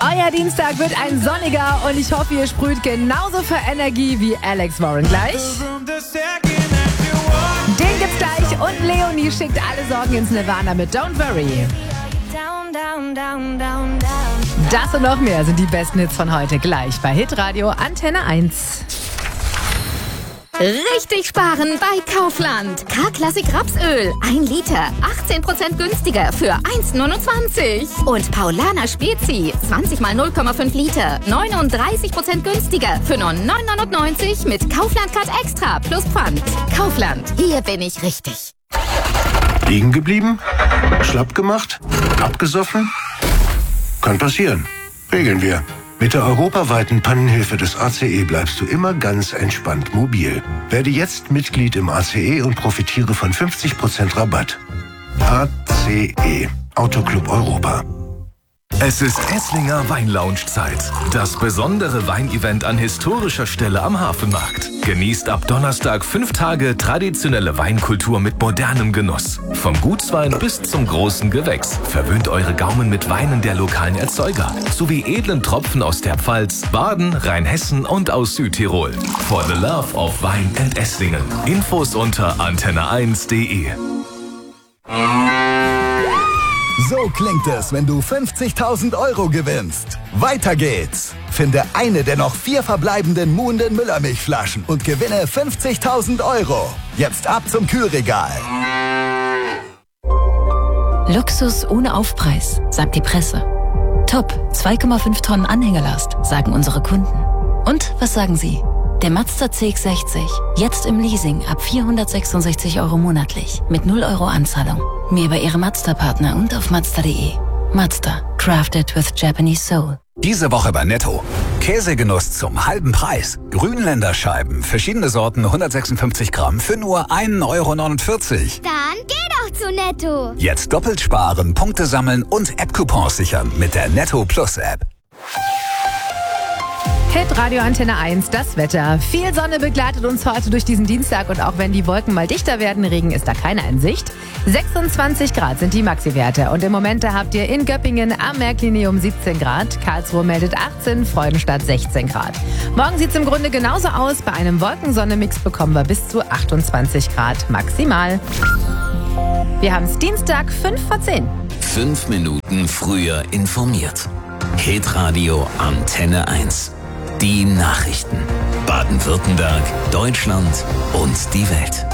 Euer Dienstag wird ein sonniger und ich hoffe, ihr sprüht genauso für Energie wie Alex Warren gleich. Den gibt's gleich und Leonie schickt alle Sorgen ins Nirvana mit Don't Worry. Das und noch mehr sind die besten Hits von heute gleich bei Hitradio Antenne 1. Richtig sparen bei Kaufland. K-Klassik Rapsöl. 1 Liter. 18% günstiger für 1,29. Und Paulaner Spezi. 20 mal 0,5 Liter. 39% günstiger für nur 9,99 mit Kaufland-Card Extra plus Pfand. Kaufland. Hier bin ich richtig. Liegen geblieben? Schlapp gemacht? Abgesoffen? Kann passieren. Regeln wir. Mit der europaweiten Pannenhilfe des ACE bleibst du immer ganz entspannt mobil. Werde jetzt Mitglied im ACE und profitiere von 50% Rabatt. ACE. Autoclub Europa. Es ist Esslinger Weinlounge-Zeit. Das besondere Weinevent an historischer Stelle am Hafenmarkt. Genießt ab Donnerstag 5 Tage traditionelle Weinkultur mit modernem Genuss. Vom Gutswein bis zum großen Gewächs. Verwöhnt eure Gaumen mit Weinen der lokalen Erzeuger. Sowie edlen Tropfen aus der Pfalz, Baden, Rheinhessen und aus Südtirol. For the love of Wein and Esslingen. Infos unter antenne1.de. So klingt es, wenn du 50.000 € gewinnst. Weiter geht's. Finde eine der noch 4 verbleibenden Muhnden Müllermilchflaschen und gewinne 50.000 €. Jetzt ab zum Kühlregal. Luxus ohne Aufpreis, sagt die Presse. Top, 2,5 Tonnen Anhängerlast, sagen unsere Kunden. Und was sagen Sie? Der Mazda CX-60, jetzt im Leasing ab 466 € monatlich, mit 0 € Anzahlung. Mehr bei Ihrem Mazda-Partner und auf Mazda.de. Mazda, crafted with Japanese soul. Diese Woche bei Netto. Käsegenuss zum halben Preis. Grünländerscheiben, verschiedene Sorten, 156 Gramm für nur 1,49 €. Dann geh doch zu Netto. Jetzt doppelt sparen, Punkte sammeln und App-Coupons sichern mit der Netto Plus App. Hitradio Antenne 1, das Wetter. Viel Sonne begleitet uns heute durch diesen Dienstag und auch wenn die Wolken mal dichter werden, Regen ist da keiner in Sicht. 26 Grad sind die Maxi-Werte und im Moment habt ihr in Göppingen am Märklinium 17 Grad, Karlsruhe meldet 18, Freudenstadt 16 Grad. Morgen sieht es im Grunde genauso aus, bei einem Wolkensonne-Mix bekommen wir bis zu 28 Grad maximal. Wir haben es Dienstag 5:10. 5 Minuten früher informiert. Hitradio Antenne 1. Die Nachrichten. Baden-Württemberg, Deutschland und die Welt.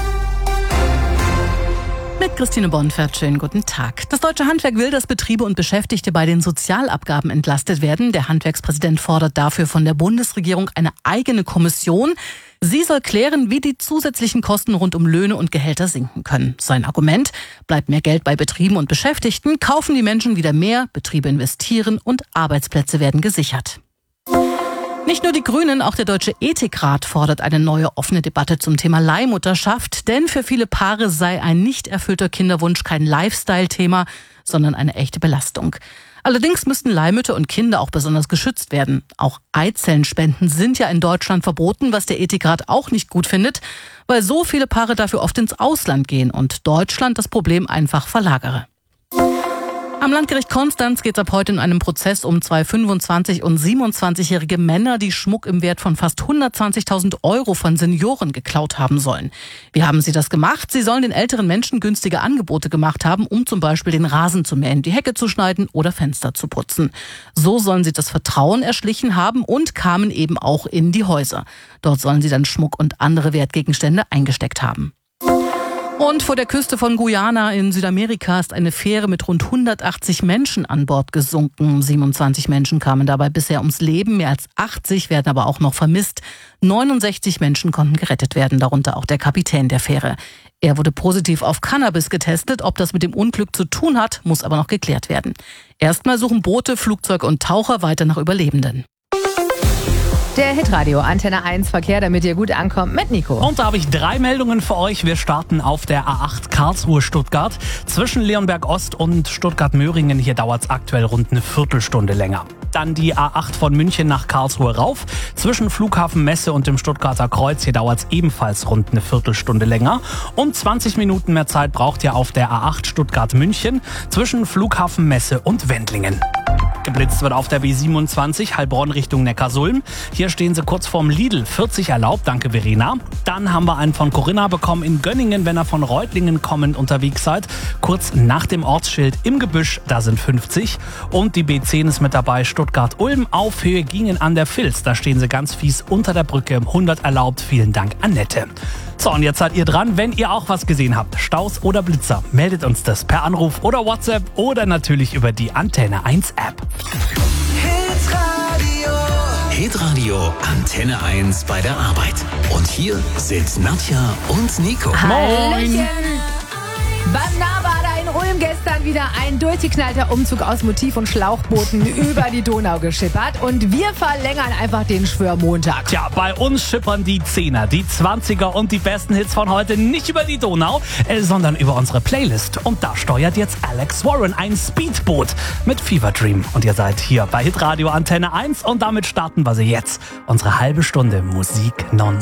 Mit Christine Bonfert, schönen guten Tag. Das Deutsche Handwerk will, dass Betriebe und Beschäftigte bei den Sozialabgaben entlastet werden. Der Handwerkspräsident fordert dafür von der Bundesregierung eine eigene Kommission. Sie soll klären, wie die zusätzlichen Kosten rund um Löhne und Gehälter sinken können. Sein Argument: bleibt mehr Geld bei Betrieben und Beschäftigten, kaufen die Menschen wieder mehr, Betriebe investieren und Arbeitsplätze werden gesichert. Nicht nur die Grünen, auch der Deutsche Ethikrat fordert eine neue offene Debatte zum Thema Leihmutterschaft. Denn für viele Paare sei ein nicht erfüllter Kinderwunsch kein Lifestyle-Thema, sondern eine echte Belastung. Allerdings müssten Leihmütter und Kinder auch besonders geschützt werden. Auch Eizellenspenden sind ja in Deutschland verboten, was der Ethikrat auch nicht gut findet, weil so viele Paare dafür oft ins Ausland gehen und Deutschland das Problem einfach verlagere. Am Landgericht Konstanz geht es ab heute in einem Prozess um 2 25- und 27-jährige Männer, die Schmuck im Wert von fast 120.000 € von Senioren geklaut haben sollen. Wie haben sie das gemacht? Sie sollen den älteren Menschen günstige Angebote gemacht haben, um zum Beispiel den Rasen zu mähen, die Hecke zu schneiden oder Fenster zu putzen. So sollen sie das Vertrauen erschlichen haben und kamen eben auch in die Häuser. Dort sollen sie dann Schmuck und andere Wertgegenstände eingesteckt haben. Und vor der Küste von Guyana in Südamerika ist eine Fähre mit rund 180 Menschen an Bord gesunken. 27 Menschen kamen dabei bisher ums Leben, mehr als 80 werden aber auch noch vermisst. 69 Menschen konnten gerettet werden, darunter auch der Kapitän der Fähre. Er wurde positiv auf Cannabis getestet. Ob das mit dem Unglück zu tun hat, muss aber noch geklärt werden. Erstmal suchen Boote, Flugzeuge und Taucher weiter nach Überlebenden. Der Hitradio Antenne 1 Verkehr, damit ihr gut ankommt, mit Nico. Und da habe ich 3 Meldungen für euch. Wir starten auf der A8 Karlsruhe-Stuttgart. Zwischen Leonberg Ost und Stuttgart-Möhringen. Hier dauert es aktuell rund eine Viertelstunde länger. Dann die A8 von München nach Karlsruhe rauf. Zwischen Flughafen Messe und dem Stuttgarter Kreuz. Hier dauert es ebenfalls rund eine Viertelstunde länger. Und 20 Minuten mehr Zeit braucht ihr auf der A8 Stuttgart-München. Zwischen Flughafen Messe und Wendlingen. Geblitzt wird auf der B27 Heilbronn Richtung Neckarsulm. Hier stehen sie kurz vorm Lidl, 40 erlaubt, danke Verena. Dann haben wir einen von Corinna bekommen in Gönningen, wenn ihr von Reutlingen kommend unterwegs seid. Kurz nach dem Ortsschild im Gebüsch, da sind 50. Und die B10 ist mit dabei, Stuttgart-Ulm auf Höhe Gingen an der Vils. Da stehen sie ganz fies unter der Brücke, 100 erlaubt. Vielen Dank, Annette. So, und jetzt seid ihr dran, wenn ihr auch was gesehen habt. Staus oder Blitzer, meldet uns das per Anruf oder WhatsApp oder natürlich über die Antenne 1 App. Hitradio Antenne 1 bei der Arbeit. Und hier sind Nadja und Nico. Hallöchen! Beim Nahbader in Ulm gestern wieder ein durchgeknallter Umzug aus Motiv- und Schlauchbooten über die Donau geschippert. Und wir verlängern einfach den Schwörmontag. Tja, bei uns schippern die 10er, die 20er und die besten Hits von heute nicht über die Donau, sondern über unsere Playlist. Und da steuert jetzt Alex Warren ein Speedboot mit Fever Dream. Und ihr seid hier bei Hitradio Antenne 1 und damit starten wir sie jetzt. Unsere halbe Stunde Musik nonstop.